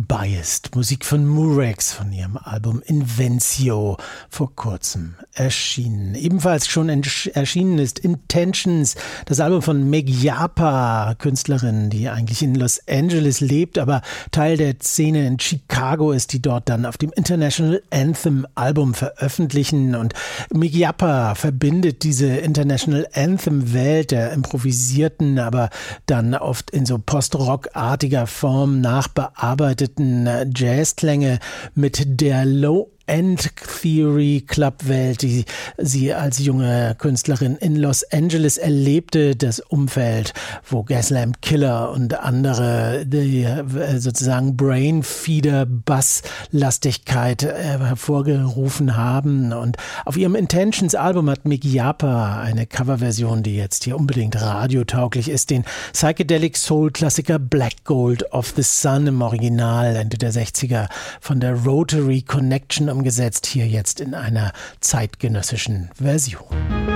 Unbiased, Musik von Murex von ihrem Album Invencio, vor kurzem erschienen. Ebenfalls schon erschienen ist Intentions, das Album von Meg Yapa, Künstlerin, die eigentlich in Los Angeles lebt, aber Teil der Szene in Chicago ist, die dort dann auf dem International Anthem Album veröffentlichen. Und Meg Yapa verbindet diese International Anthem Welt der improvisierten, aber dann oft in so Post-Rock-artiger Form nachbearbeiteten Jazzklänge mit der Low-End-Theory-Club-Welt, die sie als junge Künstlerin in Los Angeles erlebte, das Umfeld, wo Gaslamp Killer und andere die sozusagen Brainfeeder-Basslastigkeit hervorgerufen haben. Und auf ihrem Intentions-Album hat Meg Yapa eine Coverversion, die jetzt hier unbedingt radiotauglich ist, den Psychedelic Soul-Klassiker Black Gold of the Sun im Original Ende der 60er von der Rotary Connection umgesetzt, hier jetzt in einer zeitgenössischen Version.